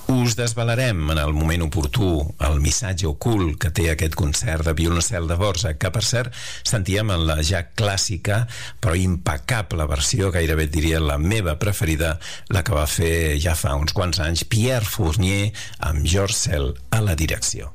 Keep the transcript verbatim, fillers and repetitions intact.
Us desvelarem en el moment oportú el missatge ocult que té aquest concert de violoncel de Dvořák, que per cert sentíem en la ja clàssica però impecable versió, gairebé et diria la meva preferida, la que va fer ja fa uns quants anys Pierre Fournier amb George Szell a la direcció.